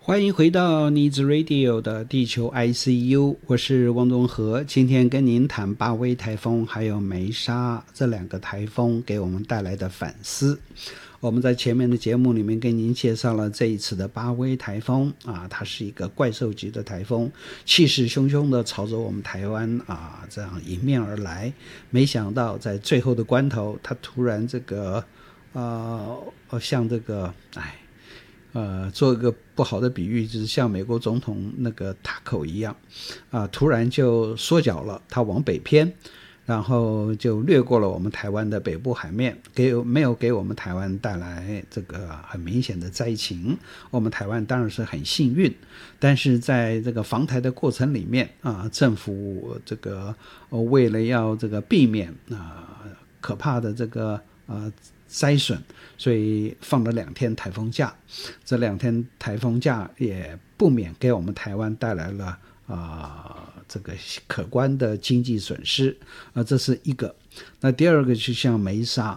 欢迎回到妮子 Radio 的地球 ICU， 我是汪东和。今天跟您谈巴威台风还有梅沙这两个台风给我们带来的反思。我们在前面的节目里面跟您介绍了这一次的巴威台风它是一个怪兽级的台风，气势汹汹的朝着我们台湾这样迎面而来。没想到在最后的关头，它突然这个像这个做一个不好的比喻，就是像美国总统那个塔口一样突然就缩脚了，它往北偏，然后就掠过了我们台湾的北部海面，没有给我们台湾带来这个很明显的灾情。我们台湾当然是很幸运，但是在这个防台的过程里面政府这个为了要这个避免可怕的这个灾损，所以放了2天台风假。这2天台风假也不免给我们台湾带来了这个可观的经济损失这是一个。那第二个就像梅沙